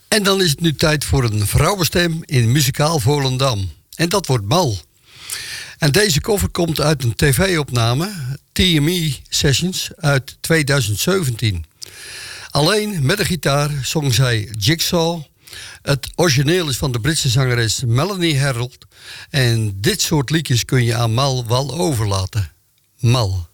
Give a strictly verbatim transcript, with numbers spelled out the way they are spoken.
En dan is het nu tijd voor een vrouwenstem in muzikaal Volendam. En dat wordt Mal. En deze cover komt uit een tv-opname, T M E Sessions, uit tweeduizend zeventien. Alleen met de gitaar zong zij Jigsaw. Het origineel is van de Britse zangeres Melanie Harold. En dit soort liedjes kun je aan Mal wel overlaten. Mal.